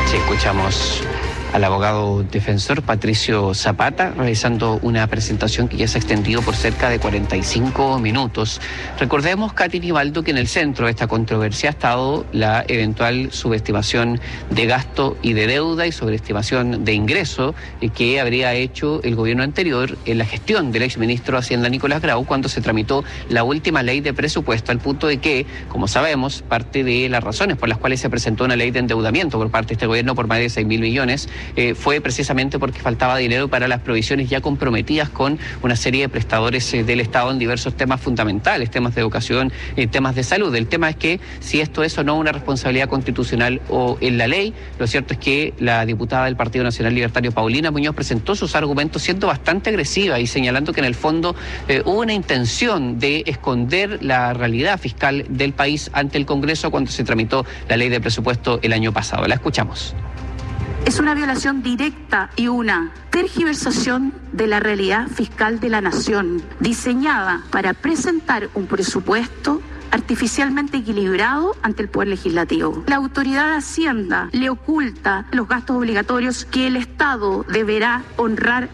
Sí, escuchamos al abogado defensor Patricio Zapata realizando una presentación que ya se ha extendido por cerca de 45 minutos. Recordemos, Katy Nivaldo, que en el centro de esta controversia ha estado la eventual subestimación de gasto y de deuda y sobreestimación de ingreso que habría hecho el gobierno anterior en la gestión del exministro de Hacienda Nicolás Grau cuando se tramitó la última ley de presupuesto, al punto de que, como sabemos, parte de las razones por las cuales se presentó una ley de endeudamiento por parte de este gobierno por más de 6.000 millones fue precisamente porque faltaba dinero para las provisiones ya comprometidas con una serie de prestadores del Estado en diversos temas fundamentales, temas de educación, temas de salud. El tema es que si esto es o no una responsabilidad constitucional o en la ley, lo cierto es que la diputada del Partido Nacional Libertario, Paulina Muñoz, presentó sus argumentos siendo bastante agresiva y señalando que en el fondo hubo una intención de esconder la realidad fiscal del país ante el Congreso cuando se tramitó la ley de presupuesto el año pasado. La escuchamos. Es una violación directa y una tergiversación de la realidad fiscal de la nación, diseñada para presentar un presupuesto artificialmente equilibrado ante el Poder Legislativo. La autoridad de Hacienda le oculta los gastos obligatorios que el Estado deberá honrar.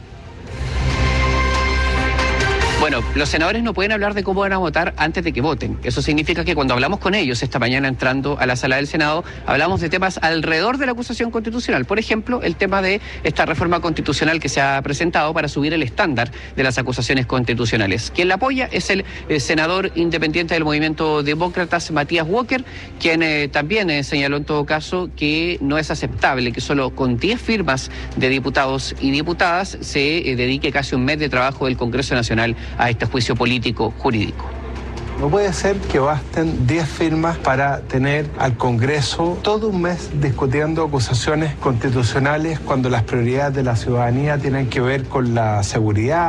Bueno, los senadores no pueden hablar de cómo van a votar antes de que voten. Eso significa que cuando hablamos con ellos esta mañana entrando a la sala del Senado, hablamos de temas alrededor de la acusación constitucional. Por ejemplo, el tema de esta reforma constitucional que se ha presentado para subir el estándar de las acusaciones constitucionales. Quien la apoya es el senador independiente del Movimiento Demócratas, Matías Walker, quien también señaló en todo caso que no es aceptable que solo con 10 firmas de diputados y diputadas se dedique casi un mes de trabajo del Congreso Nacional a este juicio político jurídico. No puede ser que basten 10 firmas para tener al Congreso todo un mes discutiendo acusaciones constitucionales cuando las prioridades de la ciudadanía tienen que ver con la seguridad,